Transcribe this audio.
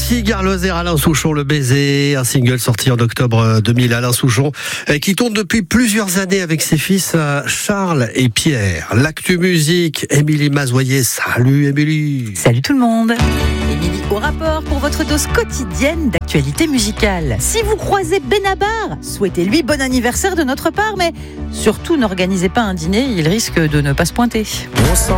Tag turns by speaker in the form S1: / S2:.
S1: Petit Garloser, Alain Souchon, Le Baiser, un single sorti en octobre 2000. Alain Souchon qui tourne depuis plusieurs années avec ses fils Charles et Pierre. L'actu musique, Émilie Mazoyer. Salut Émilie.
S2: Salut tout le monde. Émilie au rapport pour votre dose quotidienne d'actualité musicale. Si vous croisez Benabar, souhaitez-lui bon anniversaire de notre part, mais surtout n'organisez pas un dîner, il risque de ne pas se pointer.